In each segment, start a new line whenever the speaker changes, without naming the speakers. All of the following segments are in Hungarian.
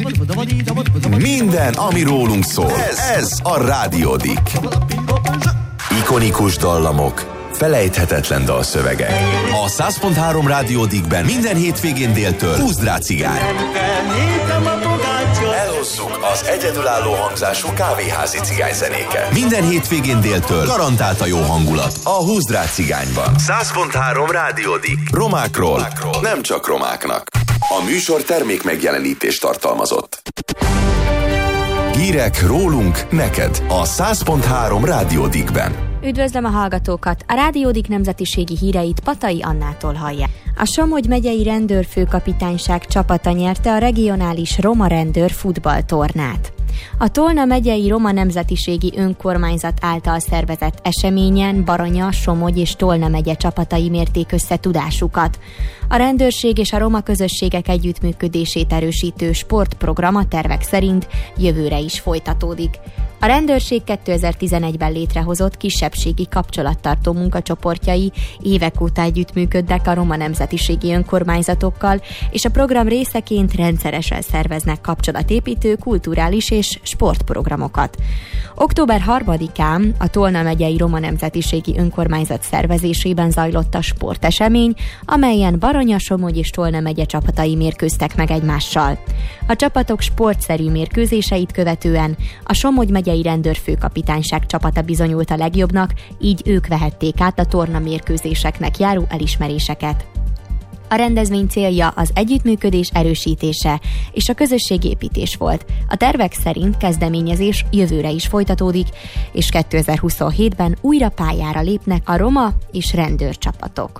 Minden, ami rólunk szól. Ez a Rádiódik. Ikonikus dallamok, felejthetetlen dalszövegek. A 100.3 Rádiódikben minden hétvégén déltől Húzd rá cigány. Elhozzuk az egyedülálló hangzású kávéházi cigányzenéket. Minden hétvégén déltől garantált a jó hangulat a Húzd rá cigányban. 100.3 Rádiódik. Romákról, nem csak romáknak. A műsor termék megjelenítést tartalmazott. Hírek rólunk, neked a 100.3 Rádiódikben.
Üdvözlöm a hallgatókat! A Rádiódik nemzetiségi híreit Patai Annától hallják. A Somogy megyei rendőrfőkapitányság csapata nyerte a regionális roma rendőr futballtornát. A Tolna megyei roma nemzetiségi önkormányzat által szervezett eseményen Baranya, Somogy és Tolna megye csapatai mérték össze tudásukat. A rendőrség és a roma közösségek együttműködését erősítő sportprogram a tervek szerint jövőre is folytatódik. A rendőrség 2011-ben létrehozott kisebbségi kapcsolattartó munkacsoportjai évek óta együttműködnek a roma nemzetiségi önkormányzatokkal, és a program részeként rendszeresen szerveznek kapcsolatépítő, kulturális és sportprogramokat. Október 3-án a Tolna megyei roma nemzetiségi önkormányzat szervezésében zajlott a sportesemény, amelyen Baranya, Somogy és Tolna megye csapatai mérkőztek meg egymással. A csapatok sportszerű mérkőzéseit követően a Somogy megyei rendőrfőkapitányság csapata bizonyult a legjobbnak, így ők vehették át a torna mérkőzéseknek járó elismeréseket. A rendezvény célja az együttműködés erősítése és a közösségépítés volt. A tervek szerint kezdeményezés jövőre is folytatódik, és 2027-ben újra pályára lépnek a roma és rendőrcsapatok.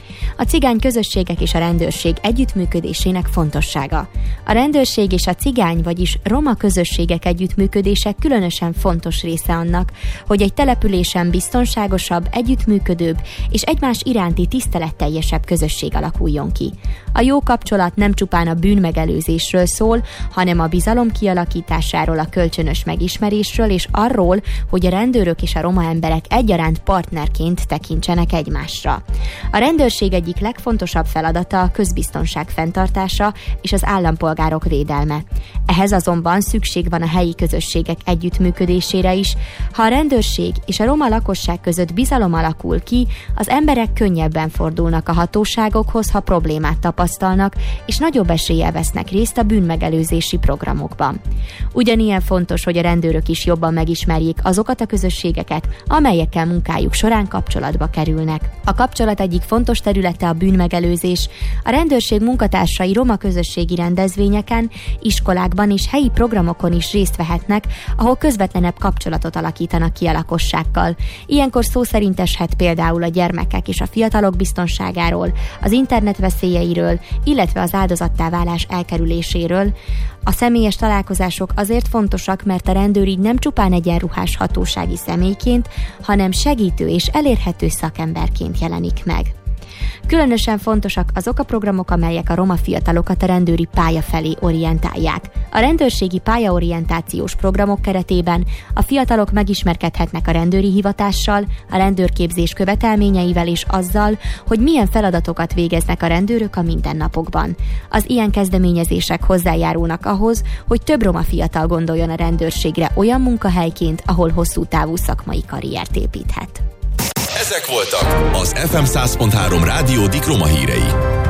A cigány közösségek és a rendőrség együttműködésének fontossága. A rendőrség és a cigány, vagyis roma közösségek együttműködése különösen fontos része annak, hogy egy településen biztonságosabb, együttműködőbb és egymás iránti tiszteletteljesebb közösség alakuljon ki. A jó kapcsolat nem csupán a bűnmegelőzésről szól, hanem a bizalom kialakításáról, a kölcsönös megismerésről és arról, hogy a rendőrök és a roma emberek egyaránt partnerként tekintsenek egymásra. A rendőrség egyik legfontosabb feladata a közbiztonság fenntartása és az állampolgárok védelme. Ehhez azonban szükség van a helyi közösségek együttműködésére is. Ha a rendőrség és a roma lakosság között bizalom alakul ki, az emberek könnyebben fordulnak a hatóságokhoz, ha problémát tapasztalnak, és nagyobb eséllyel vesznek részt a bűnmegelőzési programokban. Ugyanilyen fontos, hogy a rendőrök is jobban megismerjék azokat a közösségeket, amelyekkel munkájuk során kapcsolatba kerülnek. A kapcsolat egyik fontos területe a bűnmegelőzés. A rendőrség munkatársai roma közösségi rendezvényeken, iskolákban és helyi programokon is részt vehetnek, ahol közvetlenebb kapcsolatot alakítanak ki a lakossággal. Ilyenkor szó szerint eshet például a gyermekek és a fiatalok biztonságáról, az internet veszélyeiről, illetve az áldozattá válás elkerüléséről. A személyes találkozások azért fontosak, mert a rendőr így nem csupán egyenruhás hatósági személyként, hanem segítő és elérhető szakemberként jelenik meg. Különösen fontosak azok a programok, amelyek a roma fiatalokat a rendőri pálya felé orientálják. A rendőrségi pályaorientációs programok keretében a fiatalok megismerkedhetnek a rendőri hivatással, a rendőrképzés követelményeivel és azzal, hogy milyen feladatokat végeznek a rendőrök a mindennapokban. Az ilyen kezdeményezések hozzájárulnak ahhoz, hogy több roma fiatal gondoljon a rendőrségre olyan munkahelyként, ahol hosszú távú szakmai karriert építhet.
Ezek voltak az FM 100.3 Rádiódik roma hírei.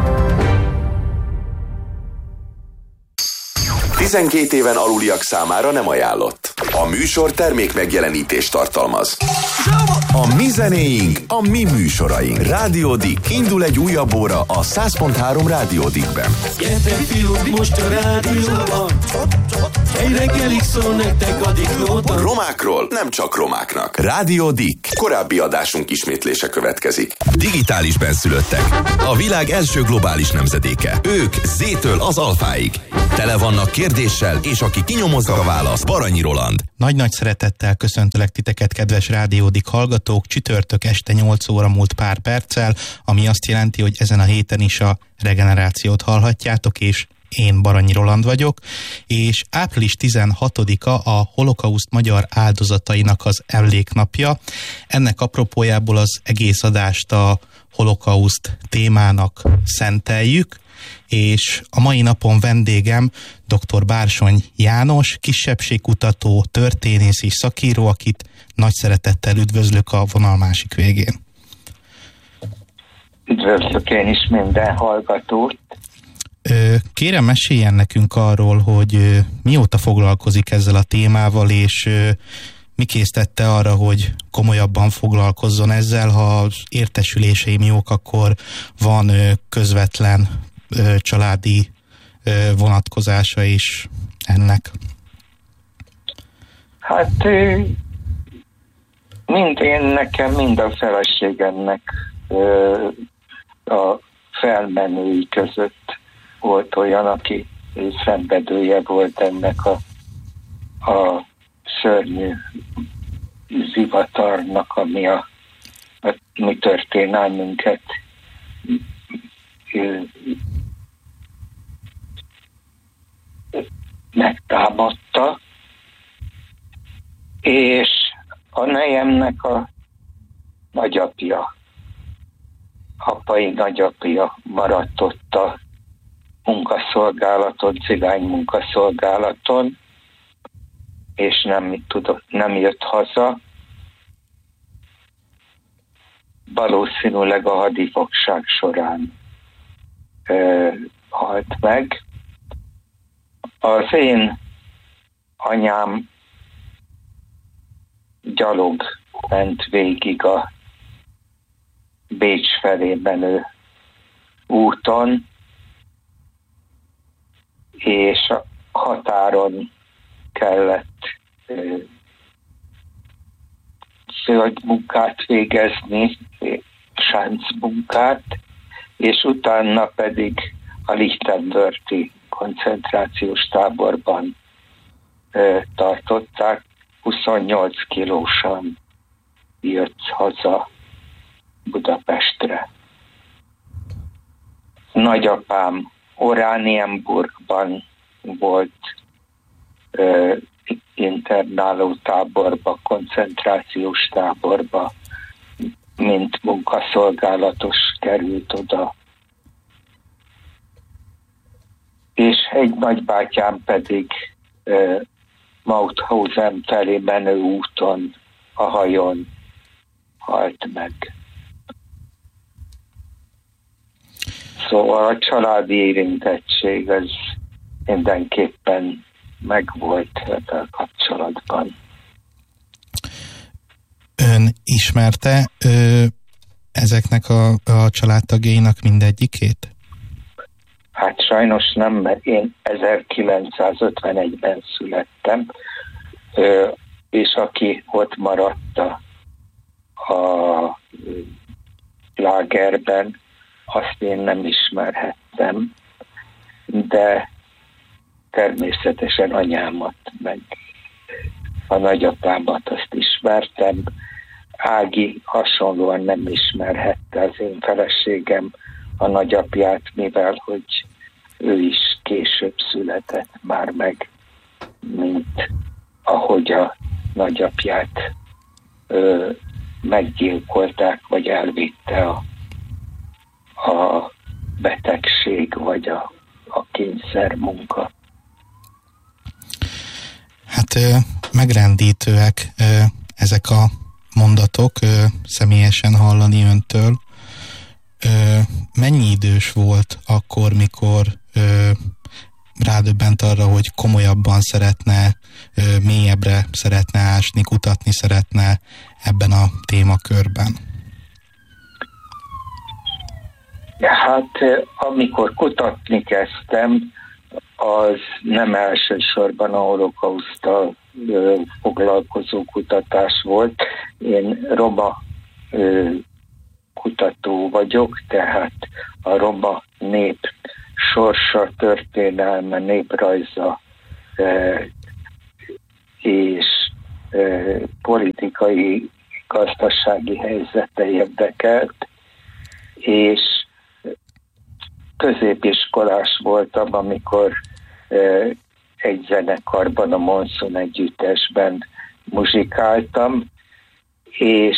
12 éven aluliak számára nem ajánlott. A műsor termék megjelenítést tartalmaz. A mi zenéink, a mi műsoraink. Rádiódik. Indul egy újabb óra a 100.3 Rádiódikben.
Gyertek fiúk, most a rádióban. Egy reggelig szól nektek a Diklóban.
Romákról, nem csak romáknak. Rádiódik. Korábbi adásunk ismétlése következik. Digitális benszülöttek. A világ első globális nemzedéke. Ők Z-től az alfáig. Tele vannak kérdéssel, és aki kinyomozza a választ, Baranyi Roland.
Nagy-nagy szeretettel köszöntelek titeket, kedves Rádiódik hallgatók, csütörtök este 8 óra múlt pár perccel, ami azt jelenti, hogy ezen a héten is a regenerációt hallhatjátok, és én Baranyi Roland vagyok, és április 16-a a holokauszt magyar áldozatainak az emléknapja. Ennek apropójából az egész adást a holokauszt témának szenteljük, és a mai napon vendégem dr. Bársony János, kisebbségkutató, történész és szakíró, akit nagy szeretettel üdvözlök a vonal másik végén.
Üdvözlök én is minden hallgatót.
Kérem, meséljen nekünk arról, hogy mióta foglalkozik ezzel a témával, és mi késztette arra, hogy komolyabban foglalkozzon ezzel. Ha az értesüléseim jók, akkor van közvetlen családi vonatkozása is ennek.
Hát mind én nekem, mind a feleségemnek a felmenői között volt olyan, aki szenvedője volt ennek a szörnyű zivatarnak, ami a mi történelmünket megtámadta, és a nejemnek a nagyapja, apai nagyapja maradt ott a munkaszolgálaton, cigány munkaszolgálaton, és nem jött haza. Valószínűleg a hadifogság során halt meg. Az én anyám gyalog ment végig a Bécs felé menő úton, és a határon kellett földmunkát végezni, sáncmunkát, és utána pedig a Lichtenwörthi koncentrációs táborban tartották. 28 kilósan jött haza Budapestre. Nagyapám Oranienburgban volt internáló táborba, koncentrációs táborba, mint munkaszolgálatos került oda. És egy nagybátyám pedig Mauthausen felé menő úton, a hajón halt meg. Szóval a családi érintettség az mindenképpen megvolt ezzel kapcsolatban.
Ön ismerte ezeknek a családtagjainak mindegyikét?
Hát sajnos nem, mert én 1951-ben születtem, és aki ott maradt a lágerben, azt én nem ismerhettem, de természetesen anyámat, meg a nagyapámat azt ismertem. Ági hasonlóan nem ismerhette az én feleségem a nagyapját, mivel hogy ő is később született már meg, mint ahogy a nagyapját meggyilkolták, vagy elvitte a betegség, vagy a kényszermunka.
Hát megrendítőek ezek a mondatok, személyesen hallani öntől. Mennyi idős volt akkor, mikor rádöbbent arra, hogy komolyabban szeretne, mélyebbre szeretne ásni, kutatni szeretne ebben a témakörben?
Hát amikor kutatni kezdtem, az nem elsősorban a holokauszttal foglalkozó kutatás volt. Én roma kutató vagyok, tehát a roma nép sorsa, történelme, néprajza és politikai, gazdasági helyzete érdekelt, és középiskolás voltam, amikor egy zenekarban, a Monszun együttesben muzsikáltam, és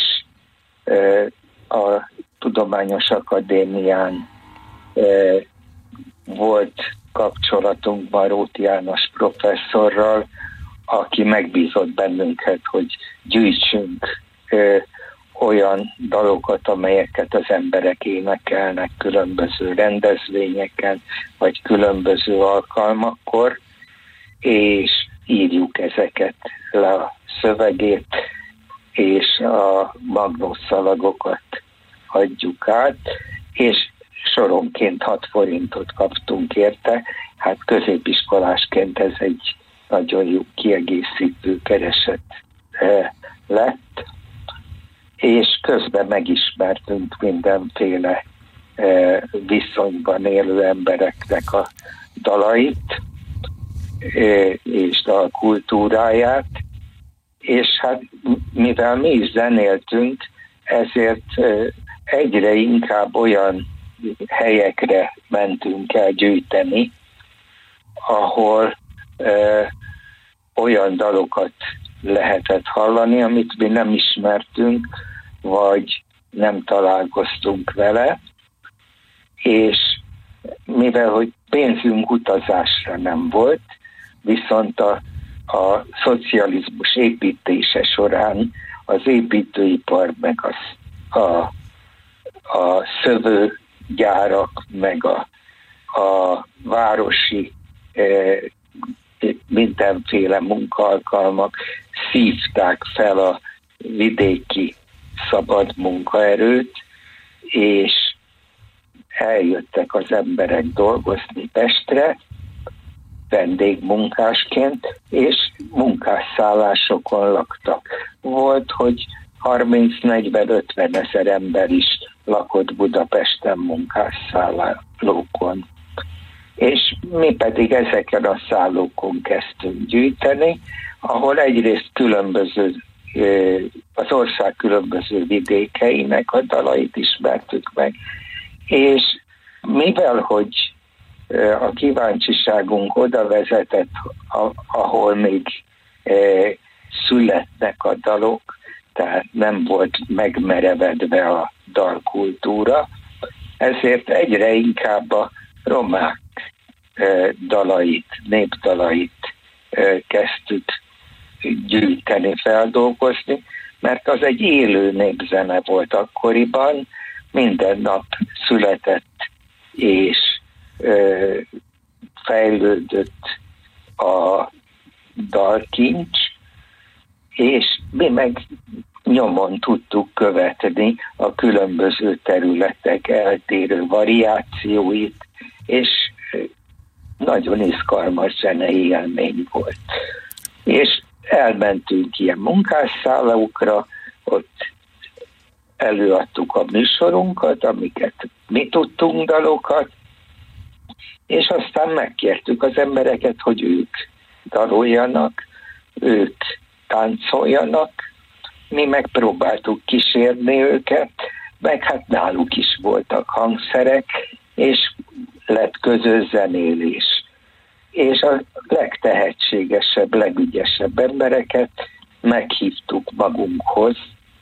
a Tudományos Akadémián volt kapcsolatunk Baróti János professzorral, aki megbízott bennünket, hogy gyűjtsünk olyan dalokat, amelyeket az emberek énekelnek különböző rendezvényeken, vagy különböző alkalmakkor, és írjuk ezeket le a szövegét, és a magnószalagokat adjuk át, és soronként 6 forintot kaptunk érte. Hát középiskolásként ez egy nagyon jó kiegészítő kereset lett, és közben megismertünk mindenféle viszonyban élő embereknek a dalait és dalkultúráját, és hát mivel mi is zenéltünk, ezért egyre inkább olyan helyekre mentünk el gyűjteni, ahol olyan dalokat lehetett hallani, amit mi nem ismertünk, vagy nem találkoztunk vele, és mivel hogy pénzünk utazásra nem volt, viszont a szocializmus építése során az építőipar, meg a szövőgyárak, meg a városi mindenféle munkaalkalmak szívták fel a vidéki szabad munkaerőt, és eljöttek az emberek dolgozni Pestre, vendégmunkásként, és munkásszállásokon laktak. Volt, hogy 30-40-50 ezer ember is lakott Budapesten munkásszállókon. És mi pedig ezeken a szállókon kezdtünk gyűjteni, ahol egyrészt különböző, az ország különböző vidékeinek a dalait ismertük meg, és mivel hogy a kíváncsiságunk oda vezetett, ahol még születnek a dalok, tehát nem volt megmerevedve a dalkultúra, ezért egyre inkább a romák dalait, népdalait kezdtük gyűjteni, feldolgozni, mert az egy élő népzene volt akkoriban, minden nap született és fejlődött a dalkincs, és mi meg nyomon tudtuk követni a különböző területek eltérő variációit, és nagyon izgalmas zenei élmény volt. És elmentünk ilyen munkásszállókra, ott előadtuk a műsorunkat, amiket mi tudtunk dalokat, és aztán megkértük az embereket, hogy ők daloljanak, ők táncoljanak, mi megpróbáltuk kísérni őket, meg hát náluk is voltak hangszerek, és lett közös zenélés. És a legtehetségesebb, legügyesebb embereket meghívtuk magunkhoz,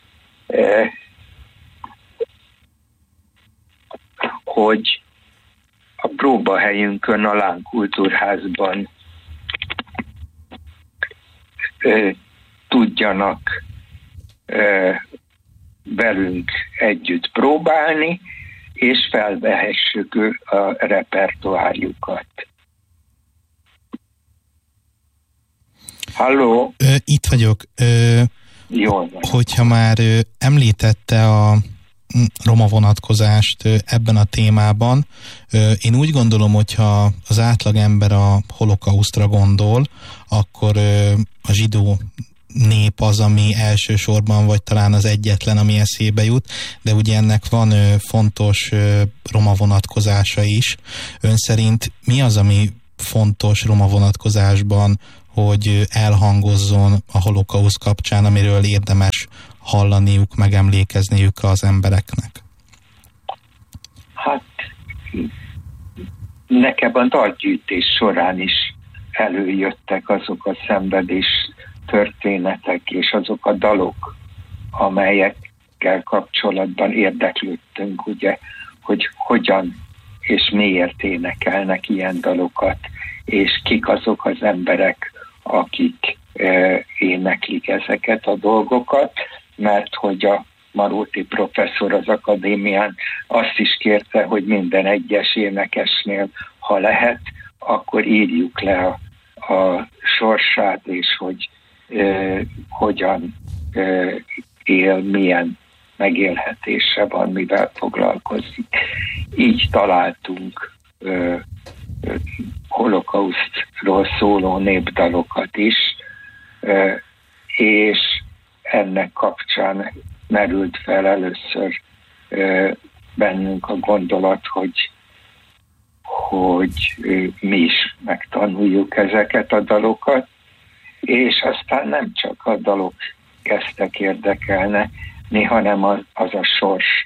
hogy a próbahelyünkön, a Láng Kultúrházban tudjanak velünk együtt próbálni, és felvehessük a repertoárjukat. Halló?
Itt vagyok.
Jól.
Hogyha már említette a roma vonatkozást ebben a témában, én úgy gondolom, hogyha az átlagember a holokausztra gondol, akkor a zsidó nép az, ami elsősorban, vagy talán az egyetlen, ami eszébe jut, de ugye ennek van fontos roma vonatkozása is. Ön szerint mi az, ami fontos roma vonatkozásban, hogy elhangozzon a holokausz kapcsán, amiről érdemes hallaniuk, megemlékezniük az embereknek?
Hát nekem a dalgyűjtés során is előjöttek azok a szenvedés történetek és azok a dalok, amelyekkel kapcsolatban érdeklődtünk, ugye, hogy hogyan és miért énekelnek ilyen dalokat, és kik azok az emberek, akik éneklik ezeket a dolgokat, mert hogy a Maróti professzor az akadémián azt is kérte, hogy minden egyes énekesnél, ha lehet, akkor írjuk le a sorsát, és hogy hogyan él, milyen megélhetése van, mivel foglalkozik. Így találtunk holokausztról szóló népdalokat is, és ennek kapcsán merült fel először bennünk a gondolat, hogy mi is megtanuljuk ezeket a dalokat, és aztán nem csak a dalok kezdtek érdekelni, hanem az a sors,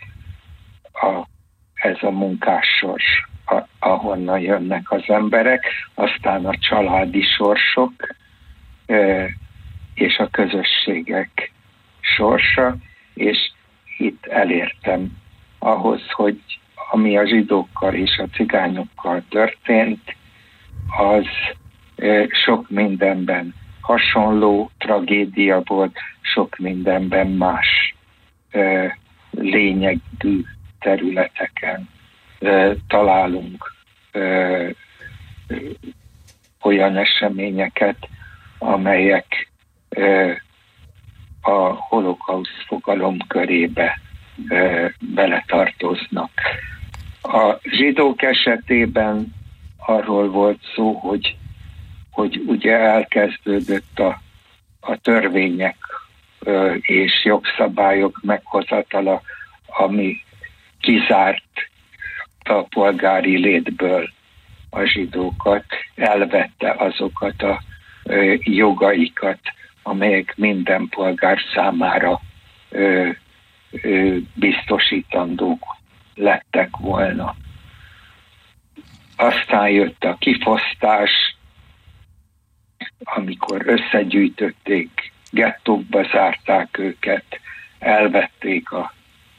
ez a munkás sors, ahonnan jönnek az emberek, aztán a családi sorsok és a közösségek sorsa, és itt elértem ahhoz, hogy ami a zsidókkal és a cigányokkal történt, az sok mindenben hasonló tragédia volt, sok mindenben más lényegű területeken találunk olyan eseményeket, amelyek a holokauszt fogalom körébe beletartoznak. A zsidók esetében arról volt szó, hogy ugye elkezdődött a törvények és jogszabályok meghozatala, ami kizárt a polgári létből a zsidókat, elvette azokat a jogaikat, amelyek minden polgár számára biztosítandók lettek volna. Aztán jött a kifosztás, amikor összegyűjtötték, gettókba zárták őket, elvették a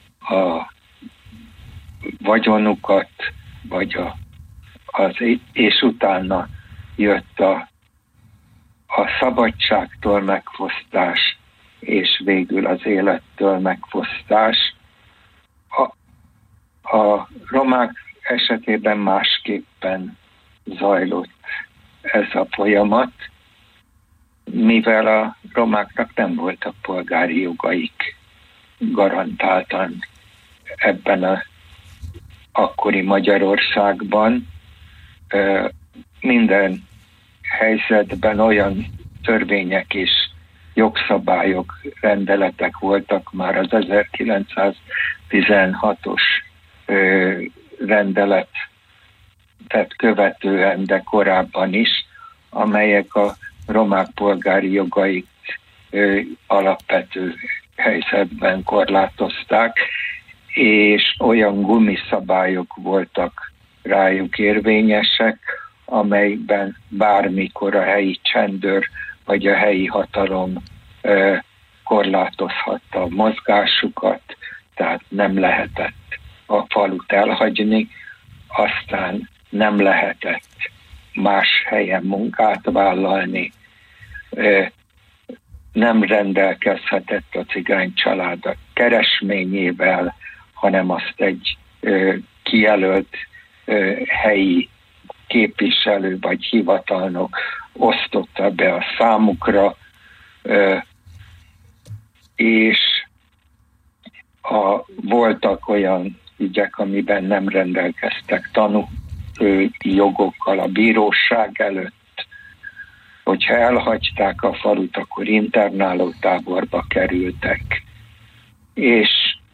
vagyonukat, és utána jött a szabadságtól megfosztás, és végül az élettől megfosztás. A romák esetében másképpen zajlott ez a folyamat, mivel a romáknak nem voltak polgári jogaik garantáltan ebben a akkori Magyarországban. Minden helyzetben olyan törvények és jogszabályok, rendeletek voltak már az 1916-os rendeletet követően, de korábban is, amelyek a romák polgári jogait alapvető helyzetben korlátozták, és olyan gumiszabályok voltak rájuk érvényesek, amelyben bármikor a helyi csendőr vagy a helyi hatalom korlátozhatta a mozgásukat, tehát nem lehetett a falut elhagyni, aztán nem lehetett más helyen munkát vállalni, nem rendelkezhetett a cigány család a keresményével, hanem azt egy kijelölt helyi képviselő vagy hivatalnok osztotta be a számukra, és voltak olyan ügyek, amiben nem rendelkeztek jogokkal a bíróság előtt. Hogyha elhagyták a falut, akkor internálótáborba kerültek. És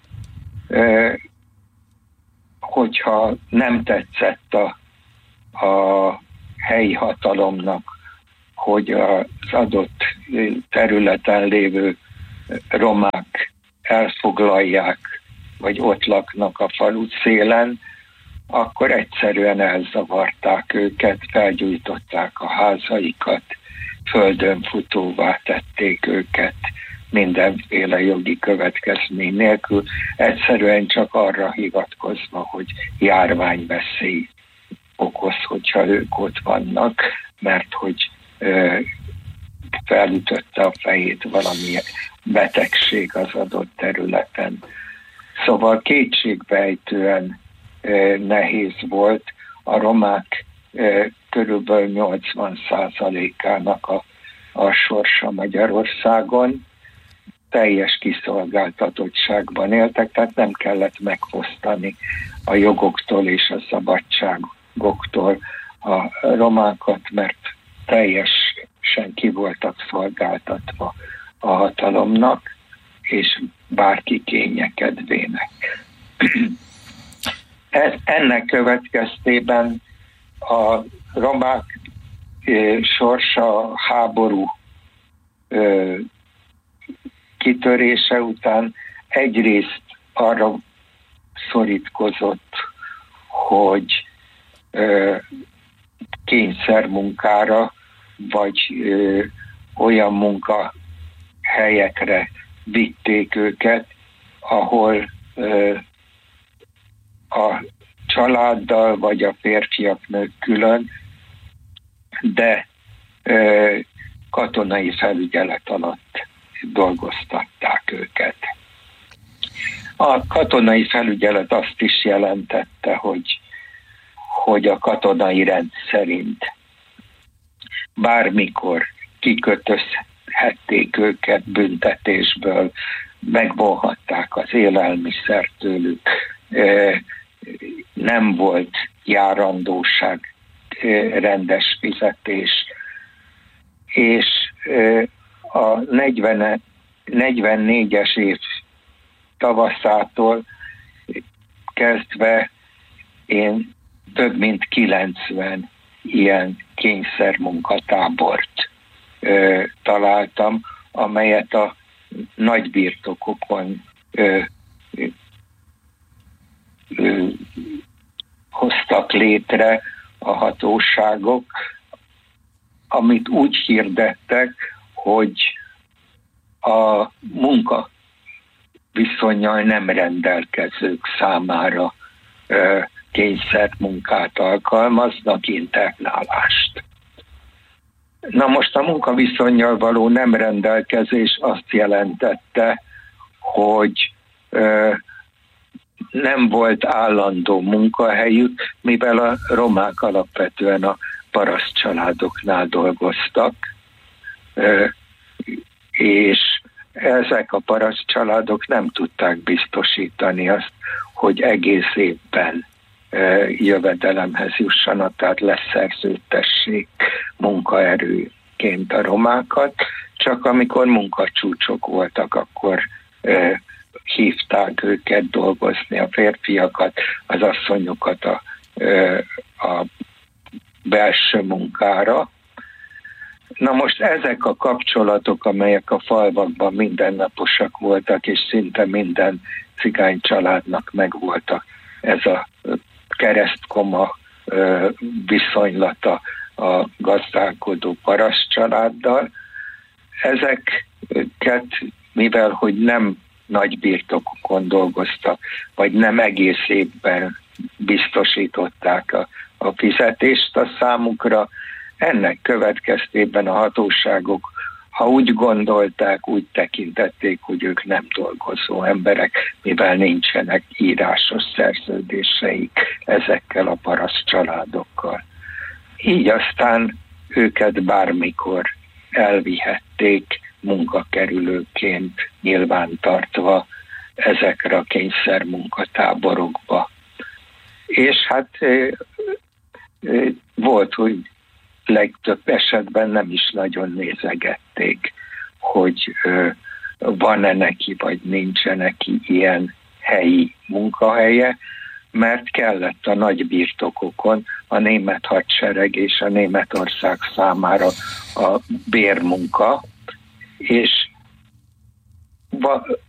hogyha nem tetszett a helyi hatalomnak, hogy az adott területen lévő romák elfoglalják, vagy ott laknak a falu szélen, akkor egyszerűen elzavarták őket, felgyújtották a házaikat, földön futóvá tették őket, mindenféle jogi következmény nélkül, egyszerűen csak arra hivatkozva, hogy járványveszély okoz, hogyha ők ott vannak, mert hogy felütötte a fejét valami betegség az adott területen. Szóval kétségbejtően nehéz volt. A romák körülbelül 80%-ának a sorsa Magyarországon. Teljes kiszolgáltatottságban éltek, tehát nem kellett megfosztani a jogoktól és a szabadságoktól a romákat, mert teljesen ki voltak szolgáltatva a hatalomnak, és bárki kényekedvének. Ennek következtében a romák sorsa háború kitörése után egyrészt arra szorítkozott, hogy kényszermunkára vagy olyan munkahelyekre vitték őket, ahol a családdal vagy a férfiak nők külön, de katonai felügyelet alatt dolgoztatták őket. A katonai felügyelet azt is jelentette, hogy a katonai rend szerint bármikor kikötözhették őket büntetésből, megvonhatták az élelmiszer tőlük, nem volt járandóság, rendes fizetés, és a 44-es év tavaszától kezdve én több mint 90 ilyen kényszermunkatábort találtam, amelyet a nagybirtokokon hoztak létre a hatóságok, amit úgy hirdettek, hogy a munka viszonnyal nem rendelkezők számára kényszermunkát alkalmaznak, internálást. Na most a munkaviszonnyal való nem rendelkezés azt jelentette, hogy nem volt állandó munkahelyük, mivel a romák alapvetően a paraszt családoknál dolgoztak, és ezek a paraszt családok nem tudták biztosítani azt, hogy egész évben jövedelemhez jussanak, tehát leszerződtessék munkaerőként a romákat, csak amikor munkacsúcsok voltak, akkor hívták őket dolgozni, a férfiakat, az asszonyokat a belső munkára. Na most ezek a kapcsolatok, amelyek a falvakban mindennaposak voltak, és szinte minden cigány családnak megvoltak, ez a keresztkoma viszonylata a gazdálkodó paraszt családdal, ezeket, mivel hogy nem nagy birtokokon dolgoztak, vagy nem egész évben biztosították a fizetést a számukra, ennek következtében a hatóságok, ha úgy gondolták, úgy tekintették, hogy ők nem dolgozó emberek, mivel nincsenek írásos szerződéseik ezekkel a paraszt családokkal. Így aztán őket bármikor elvihették munkakerülőként nyilvántartva ezekre a kényszermunkatáborokba. És hát volt, hogy legtöbb esetben nem is nagyon nézegették, hogy van-e neki, vagy nincsen neki ilyen helyi munkahelye, mert kellett a nagy birtokokon a német hadsereg és a Németország számára a bérmunka, és